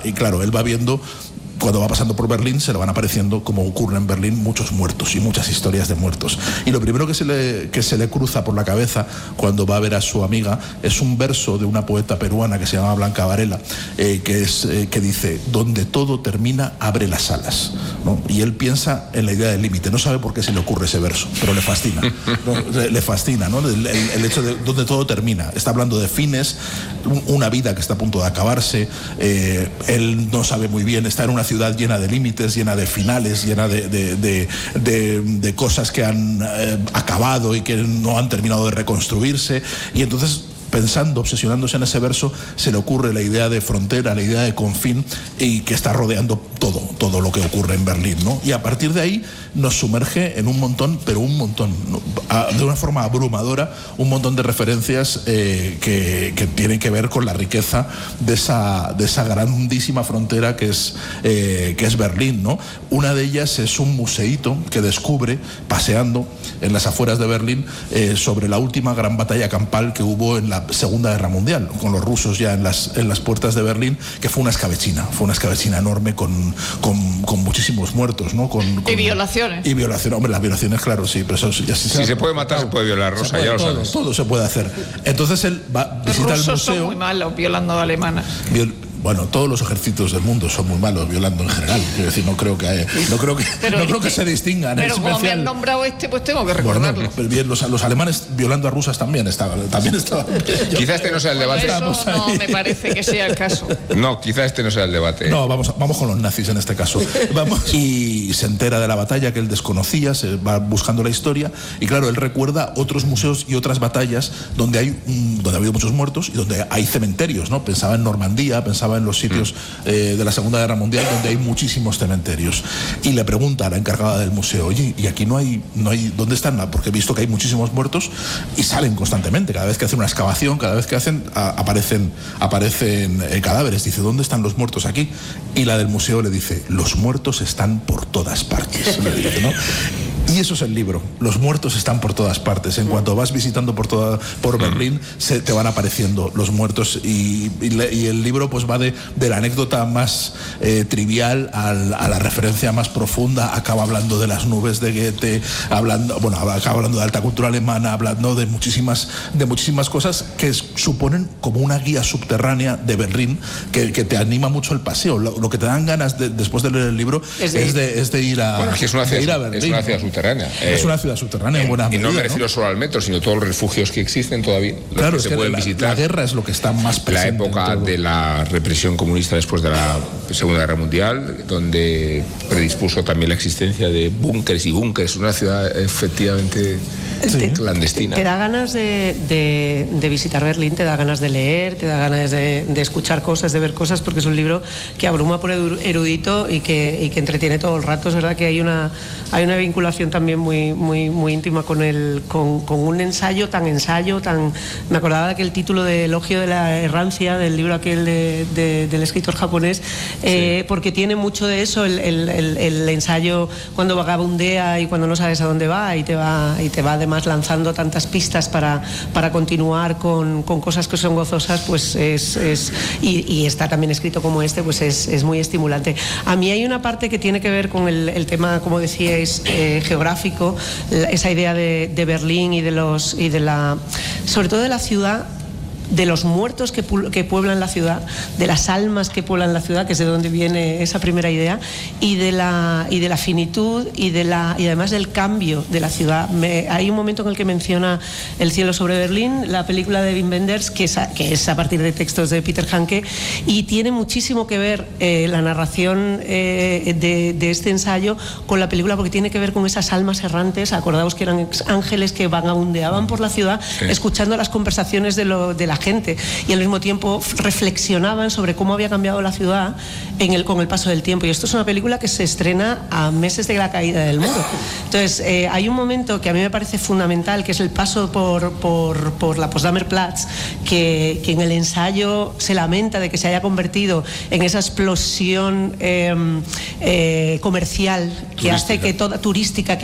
y claro, él va viendo, cuando va pasando por Berlín, se le van apareciendo, como ocurre en Berlín, muchos muertos y muchas historias de muertos. Y lo primero que se le cruza por la cabeza cuando va a ver a su amiga es un verso de una poeta peruana que se llama Blanca Varela, que dice: donde todo termina, abre las alas, ¿no? Y él piensa en la idea del límite. No sabe por qué se le ocurre ese verso, pero le fascina, ¿no? Le fascina, ¿no? El hecho de donde todo termina. Está hablando de fines, una vida que está a punto de acabarse. Él no sabe muy bien, está en una ciudad llena de límites, llena de finales, llena de cosas que han acabado y que no han terminado de reconstruirse, y entonces, pensando, obsesionándose en ese verso, se le ocurre la idea de frontera, la idea de confín, y que está rodeando todo lo que ocurre en Berlín, ¿no? Y a partir de ahí nos sumerge en un montón, pero un montón, ¿no? De una forma abrumadora, un montón de referencias que tienen que ver con la riqueza de esa grandísima frontera que es Berlín, ¿no? Una de ellas es un museíto que descubre paseando en las afueras de Berlín sobre la última gran batalla campal que hubo en la Segunda Guerra Mundial, con los rusos ya en las puertas de Berlín, que fue una escabechina enorme con muchísimos muertos, ¿no? Y violaciones. Y violaciones, hombre, las violaciones, claro, sí, pero eso ya si se puede matar, se puede violar, Rosa, ya lo sabes. Todo se puede hacer. Entonces él va a visitar el museo. Los rusos son muy malos violando alemanas. Bueno, todos los ejércitos del mundo son muy malos violando en general. Quiero decir, no creo que se distingan. Pero como me han nombrado pues tengo que recordarlo. Bueno, bien, los alemanes violando a rusas también estaban. Quizás este no sea el debate. Eso no me parece que sea el caso. No, quizás este no sea el debate. No, vamos con los nazis en este caso. Y se entera de la batalla que él desconocía, se va buscando la historia, y claro, él recuerda otros museos y otras batallas donde ha habido muchos muertos y donde hay cementerios, ¿no? Pensaba en Normandía, pensaba en los sitios de la Segunda Guerra Mundial donde hay muchísimos cementerios, y le pregunta a la encargada del museo: oye, ¿y aquí no hay dónde están? Porque he visto que hay muchísimos muertos y salen constantemente, cada vez que hacen una excavación, cada vez que aparecen cadáveres. Dice: ¿dónde están los muertos aquí? Y la del museo le dice: los muertos están por todas partes, le dice, ¿no? Y eso es el libro. Los muertos están por todas partes. En cuanto vas visitando por Berlín, te van apareciendo los muertos, y el libro pues va de la anécdota más trivial a la referencia más profunda. Acaba hablando de las nubes de Goethe, acaba hablando de alta cultura alemana, hablando de muchísimas cosas que suponen como una guía subterránea de Berlín que te anima mucho el paseo. Lo que te dan ganas después de leer el libro es de ir a, bueno, es que es una ciudad, Berlín. Es una ciudad subterránea. Es una ciudad subterránea en buena medida. Y no me refiero solo al metro, sino todos los refugios que existen todavía. Claro, que se pueden visitar. La guerra es lo que está más presente. La época de la represión comunista después de la Segunda Guerra Mundial, donde predispuso también la existencia de búnkeres y búnkeres. Una ciudad efectivamente clandestina. Te da ganas de visitar Berlín, te da ganas de leer, te da ganas de escuchar cosas, de ver cosas, porque es un libro que abruma por erudito y que entretiene todo el rato. Es verdad que hay una vinculación también muy íntima con un ensayo tan... Me acordaba de aquel título de Elogio de la errancia, del libro aquel del escritor japonés, porque tiene mucho de eso, el ensayo cuando vagabundea y cuando no sabes a dónde va, y te va además lanzando tantas pistas para continuar con cosas que son gozosas, pues y está también escrito como pues es muy estimulante. A mí hay una parte que tiene que ver con el tema, como decíais, geográfico, esa idea de Berlín sobre todo de la ciudad, de los muertos que pueblan la ciudad, de las almas que pueblan la ciudad, que es de donde viene esa primera idea, y de la finitud y además del cambio de la ciudad. Hay un momento en el que menciona El cielo sobre Berlín, la película de Wim Wenders, que es a partir de textos de Peter Handke, y tiene muchísimo que ver la narración de este ensayo con la película, porque tiene que ver con esas almas errantes. Acordaos que eran ángeles que vagabundeaban por la ciudad, escuchando las conversaciones de la gente, y al mismo tiempo reflexionaban sobre cómo había cambiado la ciudad con el paso del tiempo. Y esto es una película que se estrena a meses de la caída del muro. Entonces hay un momento que a mí me parece fundamental, que es el paso por la Potsdamer Platz, que en el ensayo se lamenta de que se haya convertido en esa explosión comercial que hace que toda turística, que